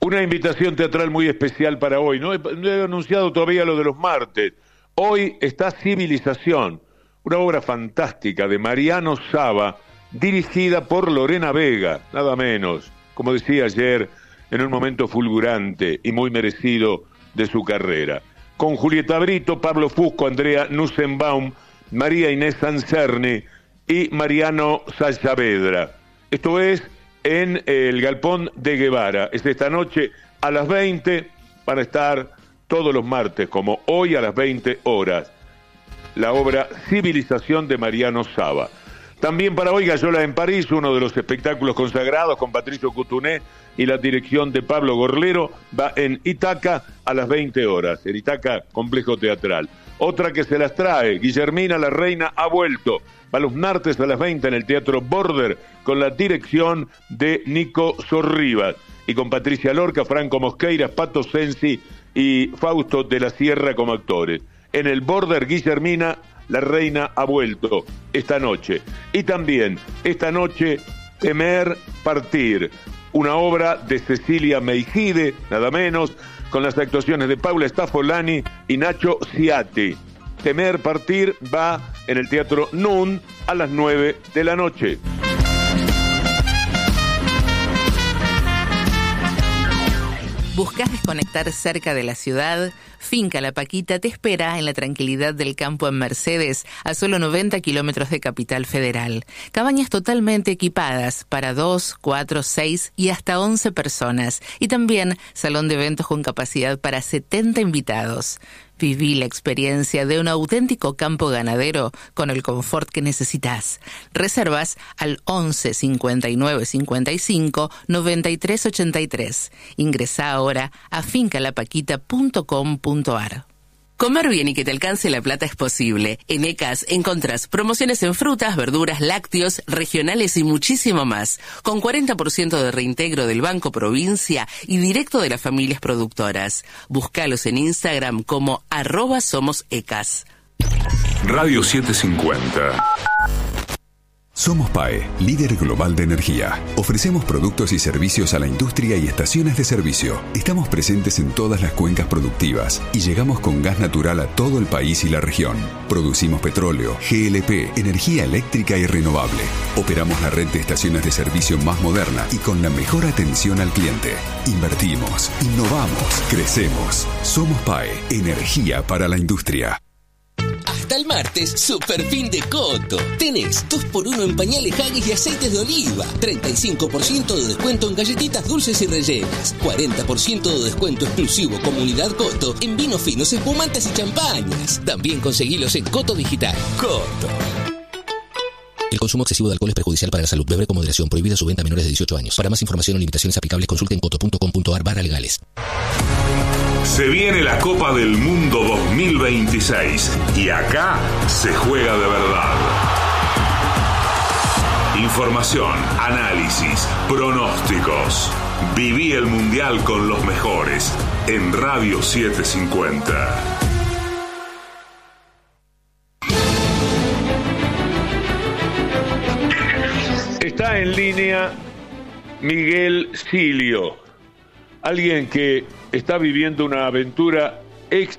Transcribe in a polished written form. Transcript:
Una invitación teatral muy especial para hoy. No he anunciado todavía lo de los martes. Hoy está Civilización, una obra fantástica de Mariano Saba, dirigida por Lorena Vega, nada menos, como decía ayer, en un momento fulgurante y muy merecido de su carrera. Con Julieta Brito, Pablo Fusco, Andrea Nussenbaum, María Inés Sancerni y Mariano Sayavedra. Esto es en el Galpón de Guevara. Es esta noche a las 20, van a estar todos los martes, como hoy a las 20 horas, la obra Civilización de Mariano Saba. También para hoy Gallola en París, uno de los espectáculos consagrados con Patricio Coutounet y la dirección de Pablo Gorlero, va en Itaca a las 20 horas, en Itaca Complejo Teatral. Otra que se las trae, Guillermina la Reina ha vuelto, va los martes a las 20 en el Teatro Border, con la dirección de Nico Sorribas, y con Patricia Lorca, Franco Mosqueira, Pato Sensi y Fausto de la Sierra como actores. En el Border, Guillermina la Reina ha vuelto esta noche. Y también esta noche, Temer Partir, una obra de Cecilia Meijide, nada menos, con las actuaciones de Paula Staffolani y Nacho Ciatti. Temer Partir va en el Teatro Nun a las 9 de la noche. ¿Buscas desconectar cerca de la ciudad? Finca La Paquita te espera en la tranquilidad del campo en Mercedes, a solo 90 kilómetros de Capital Federal. Cabañas totalmente equipadas para 2, 4, 6 y hasta 11 personas. Y también salón de eventos con capacidad para 70 invitados. Viví la experiencia de un auténtico campo ganadero con el confort que necesitas. Reservas al 11 59 55 93 83. Ingresa ahora a fincalapaquita.com.ar. Comer bien y que te alcance la plata es posible. En ECAS encontrás promociones en frutas, verduras, lácteos, regionales y muchísimo más. Con 40% de reintegro del Banco Provincia y directo de las familias productoras. Búscalos en Instagram como @somosecas. Radio 750. Somos PAE, líder global de energía. Ofrecemos productos y servicios a la industria y estaciones de servicio. Estamos presentes en todas las cuencas productivas y llegamos con gas natural a todo el país y la región. Producimos petróleo, GLP, energía eléctrica y renovable. Operamos la red de estaciones de servicio más moderna y con la mejor atención al cliente. Invertimos, innovamos, crecemos. Somos PAE, energía para la industria. Hasta el martes, super fin de Coto. Tenés 2x1 en pañales Huggies y aceites de oliva. 35% de descuento en galletitas dulces y rellenas. 40% de descuento exclusivo Comunidad Coto en vinos finos, espumantes y champañas. También conseguilos en Coto Digital. Coto. El consumo excesivo de alcohol es perjudicial para la salud. Beber con moderación. Prohibida su venta a menores de 18 años. Para más información o limitaciones aplicables, consulten coto.com.ar/legales. Se viene la Copa del Mundo 2026 y acá se juega de verdad. Información, análisis, pronósticos. Viví el Mundial con los mejores en Radio 750. Está en línea Miguel Silio, alguien que está viviendo una aventura